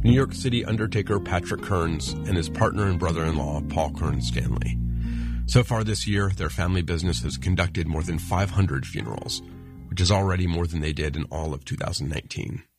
New York City undertaker Patrick Kearns and his partner and brother-in-law, Paul Kearns Stanley. So far this year, their family business has conducted more than 500 funerals, which is already more than they did in all of 2019.